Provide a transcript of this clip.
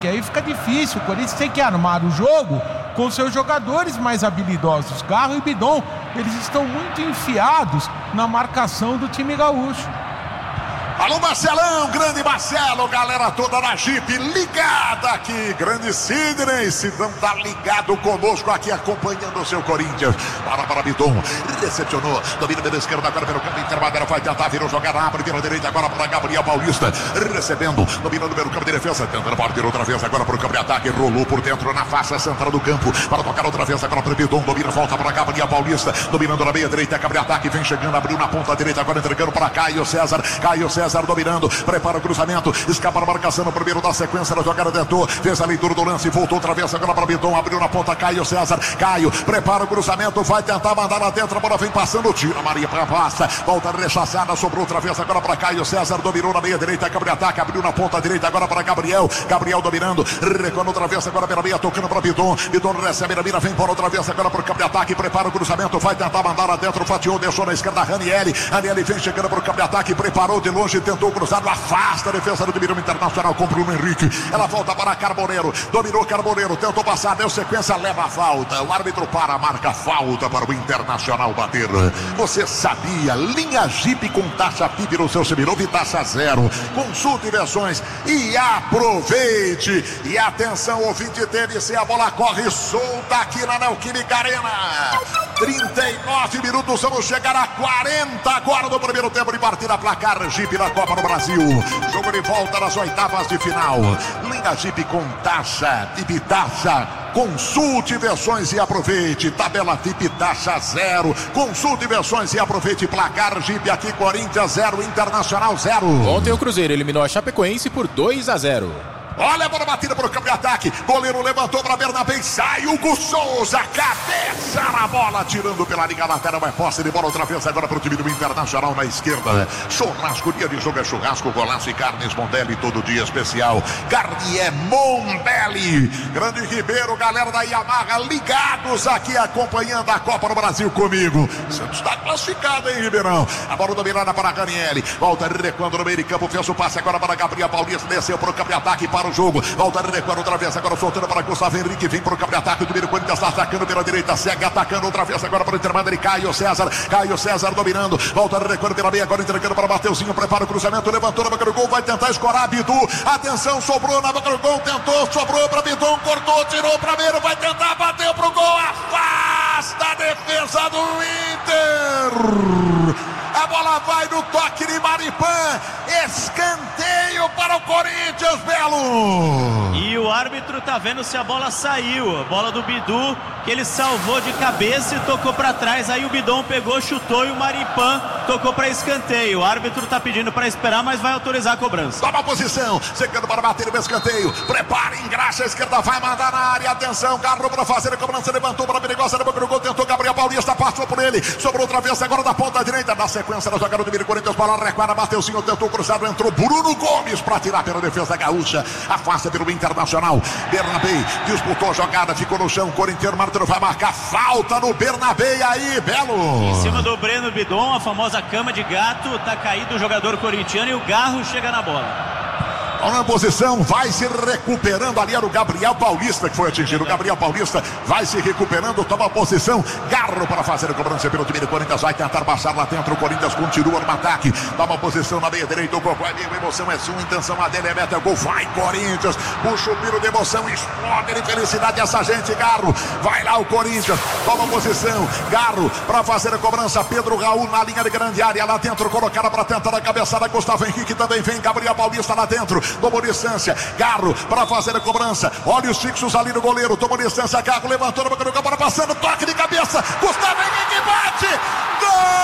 E aí fica difícil, o Corinthians tem que armar o jogo com seus jogadores mais habilidosos. Garro e Bidon, eles estão muito enfiados na marcação do time gaúcho. Alô Marcelão, grande Marcelo, galera toda na Jeep ligada aqui, grande Sidney, Sidão tá ligado conosco aqui acompanhando o seu Corinthians. Para Bidon, recepcionou, domina pela esquerda agora pelo campo intermediário, vai tentar, virou jogada, abre pela direita agora para Gabriel Paulista, recebendo, dominando pelo campo de defesa, tentando partir outra vez agora para o campo de ataque, rolou por dentro na face central do campo, para tocar outra vez agora para Bidon, domina, volta para Gabriel Paulista, dominando na meia direita, campo de ataque, vem chegando, abriu na ponta direita, agora entregando para Caio César dominando, prepara o cruzamento, escapa a marcação no primeiro da sequência da jogada, tentou, fez a leitura do lance, voltou outra vez agora para Bidon, abriu na ponta Caio César, Caio, prepara o cruzamento, vai tentar mandar lá dentro, a bola vem passando, tira Maria para passa, volta rechaçada, sobrou outra vez agora para Caio César, dominou na meia direita, campo de ataque, abriu na ponta direita agora para Gabriel dominando, recuando outra vez agora pela meia, tocando para Bidon recebe na mira, vem por outra vez agora para o campo de ataque, prepara o cruzamento, vai tentar mandar lá dentro, fatiou, deixou na esquerda Ranieri vem chegando para o campo de ataque, preparou de longe, tentou cruzado, afasta a defesa do time Internacional com Bruno Henrique, ela volta para Carboneiro, dominou Carboneiro, tentou passar, deu sequência, leva a falta, o árbitro para, marca falta para o Internacional bater. Você sabia? Linha Jeep com taxa FIP no seu seminovo e taxa zero, consulte versões e aproveite, e atenção ouvinte TNC, a bola corre solta aqui na Neoquímica Arena, 39 minutos, vamos chegar a 40 agora no primeiro tempo de partida, placar Jeep na Copa do Brasil, jogo de volta nas oitavas de final, linha Jeep com taxa, FIP taxa, consulte versões e aproveite, tabela FIP taxa zero, consulte versões e aproveite, placar Jeep aqui, Corinthians 0, Internacional 0. Ontem o Cruzeiro eliminou a Chapecoense por 2-0. Olha a bola batida para o campo de ataque, goleiro levantou para Bernabé, sai Hugo Souza, cabeça na bola, tirando pela linha lateral, é posse de bola outra vez agora para o time do Internacional na esquerda. Churrasco, dia de jogo é churrasco, golaço e carnes Mondelli, todo dia especial, carne é Mondelli. Grande Ribeiro, galera da Yamaha, ligados aqui acompanhando a Copa do Brasil comigo. Santos está classificado, hein, Ribeirão? A bola dominada para Ranieri, volta recuando no meio de campo, fez o passe agora para Gabriel Paulista, desceu para o campo de ataque, para o jogo, volta recuando outra vez agora, soltando para Gustavo Henrique, vem para o campo de ataque do Corinthians, está atacando pela direita, segue atacando outra vez agora para o intermediário, Caio César dominando, volta recuando pela meia, agora entregando para Mateuzinho, prepara o cruzamento, levantou na boca do gol, vai tentar escorar Bidu, atenção, sobrou na boca do gol, tentou, sobrou para Bidon, cortou, tirou para meio, vai tentar, bateu pro gol, afasta a defesa do Inter, a bola vai no toque de Maripã, escanteio para o Corinthians, Belo. E o árbitro tá vendo se a bola saiu, a bola do Bidu, que ele salvou de cabeça e tocou para trás, aí o Bidon pegou, chutou e o Maripã tocou para escanteio. O árbitro tá pedindo para esperar, mas vai autorizar a cobrança. Toma a posição, chegando para bater o escanteio, prepara, engraxa a esquerda, vai mandar na área, atenção, Garro para fazer a cobrança, levantou para a perigosa, na boca do gol, tentou Gabriel Paulista, passou por ele, sobrou outra vez agora da ponta direita, na sequência da jogada do Corinthians, bola recuada, Mateuzinho tentou cruzado, entrou Bruno Gomes para tirar pela defesa gaúcha, afasta pelo Internacional, Bernabé disputou a jogada, ficou no chão, Corinthians, Martino vai marcar falta no Bernabé, aí, Belo. Em cima do Breno Bidon, a famosa cama de gato, tá caído o jogador corintiano e o Garro chega na bola. Na posição, vai se recuperando, ali era o Gabriel Paulista que foi atingido, o Gabriel Paulista vai se recuperando, toma a posição, Garro para fazer a cobrança pelo time do Corinthians, vai tentar baixar lá dentro, o Corinthians continua no ataque, toma a posição na meia direita, o gol é meio, emoção é sua, intenção a dele é meta, o gol, vai Corinthians, puxa o piro de emoção, explode de felicidade essa gente, Garro, vai lá o Corinthians, toma a posição, Garro para fazer a cobrança, Pedro Raul na linha de grande área, lá dentro, colocada para tentar a cabeçada, Gustavo Henrique também vem, Gabriel Paulista lá dentro, tomou distância, Garro para fazer a cobrança, olhos fixos ali no goleiro, tomou distância, Garro levantou na boca do campo, passando, toque de cabeça, Gustavo Henrique bate, gol!